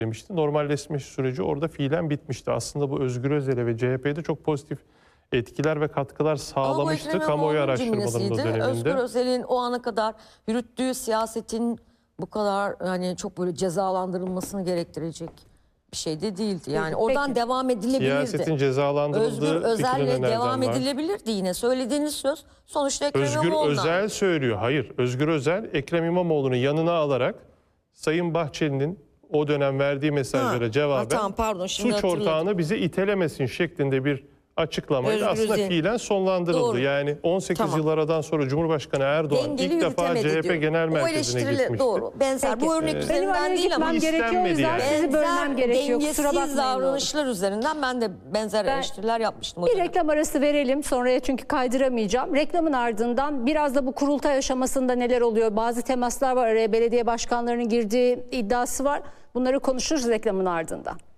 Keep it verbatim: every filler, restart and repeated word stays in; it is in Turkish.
demişti. Normalleşme süreci orada fiilen bitmişti. Aslında bu Özgür Özel'e ve C H P'de çok pozitif etkiler ve katkılar sağlamıştı kamuoyu araştırmalarının o döneminde. Özgür Özel'in o ana kadar yürüttüğü siyasetin bu kadar hani çok böyle cezalandırılmasını gerektirecek bir şey de değildi. Yani oradan Peki. devam edilebilirdi. Siyasetin cezalandırıldığı Özgür Özel'le devam var. edilebilirdi yine. Söylediğiniz söz sonuçta Ekrem Özgür İmamoğlu'na. Özel söylüyor. Hayır. Özgür Özel Ekrem İmamoğlu'nu yanına alarak Sayın Bahçeli'nin o dönem verdiği mesajlara Ha, cevaben ha, tamam, pardon, şimdi suç hatırladım. ortağını bize itelemesin şeklinde bir açıklamayla Özgür aslında Özel. fiilen sonlandırıldı. Doğru. Yani on sekiz Tamam. yıl aradan sonra Cumhurbaşkanı Erdoğan Dengeli ilk defa yürütemedi C H P diyor. Genel O Merkezi'ne eleştiriler gitmişti. doğru. Benzer. Peki. Bu örnek Benim üzerinden araya değil ama gitmem gerekiyor, o yüzden yani. sizi bölmem gerekiyor. Kusura bakmayın. dengesiz davranışlar üzerinden ben de benzer Ben- eleştiriler yapmıştım. O Bir dönem. reklam arası verelim sonraya çünkü kaydıramayacağım. Reklamın ardından biraz da bu kurultay aşamasında neler oluyor? Bazı temaslar var, araya belediye başkanlarının girdiği iddiası var. Bunları konuşuruz reklamın ardından.